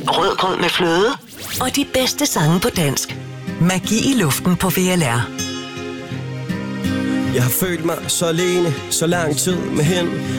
Rødgrød med fløde og de bedste sange på dansk. Magi i luften på VLR. Jeg har følt mig så alene, så lang tid med hende.